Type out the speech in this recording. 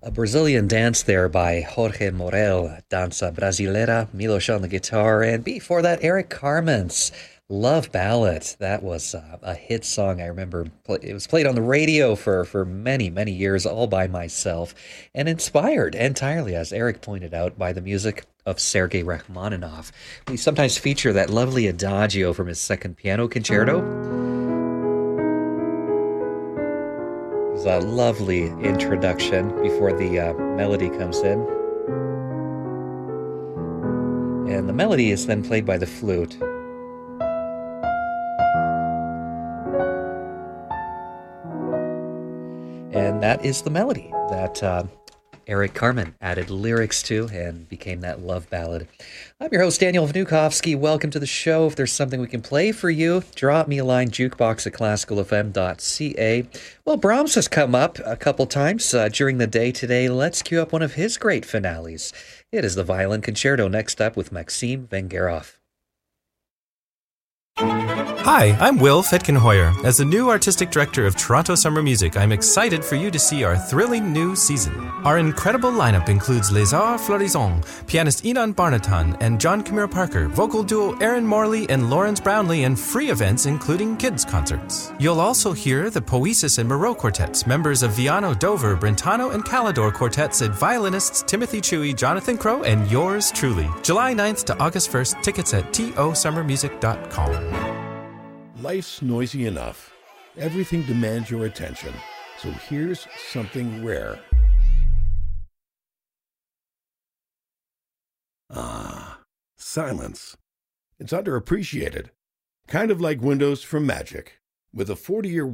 A Brazilian dance there by Jorge Morel, Dança Brasileira, Milos on the guitar, and before that, Eric Carmen's Love Ballad. That was a hit song. I remember it was played on the radio for many, many years, all by myself, and inspired entirely, as Eric pointed out, by the music of Sergei Rachmaninoff. We sometimes feature that lovely adagio from his second piano concerto. It's a lovely introduction before the melody comes in. And the melody is then played by the flute. And that is the melody that Eric Carmen added lyrics to and became that love ballad. I'm your host, Daniel Vnukovsky. Welcome to the show. If there's something we can play for you, drop me a line, jukebox@classicalfm.ca. Well, Brahms has come up a couple times during the day today. Let's cue up one of his great finales. It is the Violin Concerto next up with Maxim Vengerov. Hi, I'm Will Fetkenhoyer. As the new artistic director of Toronto Summer Music, I'm excited for you to see our thrilling new season. Our incredible lineup includes Les Arts Florissants, pianist Inan Barnatan and John Camille Parker, vocal duo Aaron Morley and Lawrence Brownlee, and free events including kids' concerts. You'll also hear the Poesis and Moreau quartets, members of Viano, Dover, Brentano, and Calidor quartets, and violinists Timothy Chewy, Jonathan Crow, and yours truly. July 9th to August 1st, tickets at tosummermusic.com. Life's noisy enough. Everything demands your attention. So here's something rare. Silence. It's underappreciated. Kind of like Windows from Magic. With a 40-year